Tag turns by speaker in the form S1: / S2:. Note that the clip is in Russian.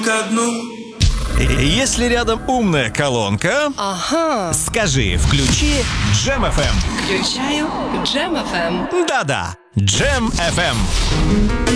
S1: ко дну.
S2: Если рядом умная колонка,
S3: Ага.
S2: скажи, включи Джем FM.
S3: Включаю Джем FM.
S2: Да-да, Джем FM.